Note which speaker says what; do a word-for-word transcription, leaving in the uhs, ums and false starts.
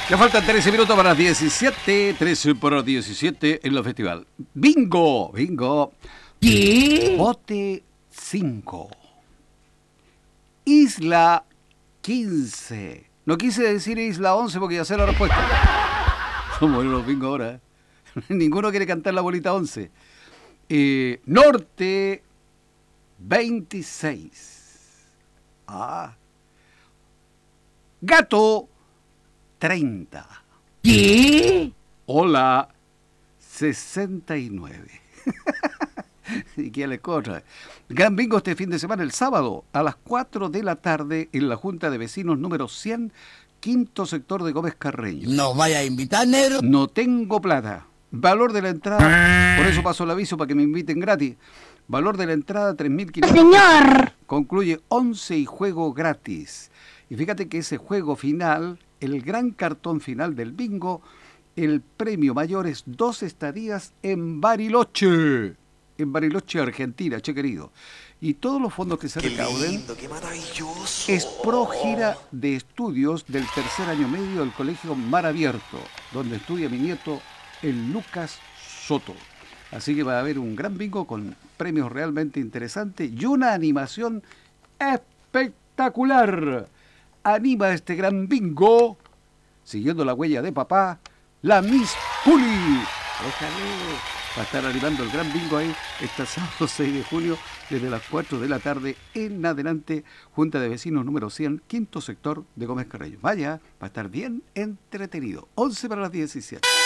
Speaker 1: Ya faltan trece minutos para las diecisiete, trece para las diecisiete en el festival. ¡Bingo! ¡Bingo!
Speaker 2: ¿Qué?
Speaker 1: Bote cinco. Isla quince. No quise decir Isla once porque ya sé la respuesta. Somos los bingos ahora. ¿eh? Ninguno quiere cantar la bolita once. Eh, norte veintiséis. Ah. Gato treinta.
Speaker 2: ¿Qué?
Speaker 1: Hola sesenta y nueve. ¿Y quién le corre? Gran bingo este fin de semana, el sábado, a las cuatro de la tarde, en la Junta de Vecinos número cien, quinto sector de Gómez Carreño.
Speaker 2: ¿Nos vaya a invitar, negro?
Speaker 1: No tengo plata. Valor de la entrada, por eso paso el aviso para que me inviten gratis. Valor de la entrada, tres mil quinientos.
Speaker 3: Señor.
Speaker 1: Concluye once y juego gratis. Y fíjate que ese juego final, el gran cartón final del bingo, el premio mayor es dos estadías en Bariloche. En Bariloche, Argentina, che querido. Y todos los fondos que se
Speaker 4: Qué
Speaker 1: recauden
Speaker 4: lindo, qué maravilloso.
Speaker 1: es pro gira de estudios del tercer año medio del Colegio Mar Abierto, donde estudia mi nieto, el Lucas Soto. Así que va a haber un gran bingo con premios realmente interesantes y una animación espectacular. Anima este gran bingo, siguiendo la huella de papá, la Miss Puli. Déjale. Va a estar animando el gran bingo ahí este sábado seis de junio desde las cuatro de la tarde en adelante, Junta de Vecinos número cien, quinto sector de Gómez Carreño. Vaya, va a estar bien entretenido. once para las diecisiete.